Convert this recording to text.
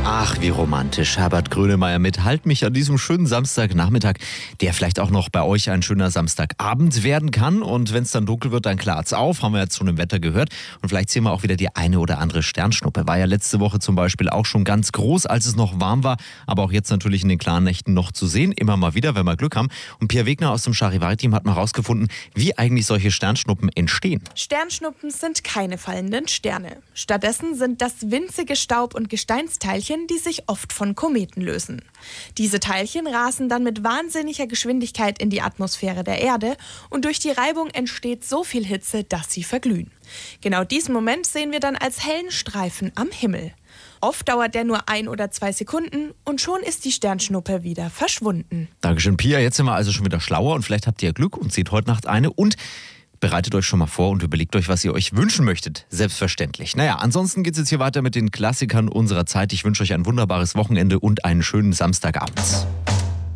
Ach, wie romantisch. Herbert Grönemeyer mit Halt mich an diesem schönen Samstagnachmittag, der vielleicht auch noch bei euch ein schöner Samstagabend werden kann. Und wenn es dann dunkel wird, dann klart's auf, haben wir jetzt schon im Wetter gehört. Und vielleicht sehen wir auch wieder die eine oder andere Sternschnuppe. War ja letzte Woche zum Beispiel auch schon ganz groß, als es noch warm war. Aber auch jetzt natürlich in den klaren Nächten noch zu sehen. Immer mal wieder, wenn wir Glück haben. Und Pierre Wegner aus dem Charivari-Team hat mal rausgefunden, wie eigentlich solche Sternschnuppen entstehen. Sternschnuppen sind keine fallenden Sterne. Stattdessen sind das winzige Staub- und Gesteinsteilchen, die sich oft von Kometen lösen. Diese Teilchen rasen dann mit wahnsinniger Geschwindigkeit in die Atmosphäre der Erde und durch die Reibung entsteht so viel Hitze, dass sie verglühen. Genau diesen Moment sehen wir dann als hellen Streifen am Himmel. Oft dauert der nur 1 oder 2 Sekunden und schon ist die Sternschnuppe wieder verschwunden. Dankeschön, Pia. Jetzt sind wir also schon wieder schlauer und vielleicht habt ihr Glück und seht heute Nacht eine und bereitet euch schon mal vor und überlegt euch, was ihr euch wünschen möchtet. Selbstverständlich. Naja, ansonsten geht es jetzt hier weiter mit den Klassikern unserer Zeit. Ich wünsche euch ein wunderbares Wochenende und einen schönen Samstagabend.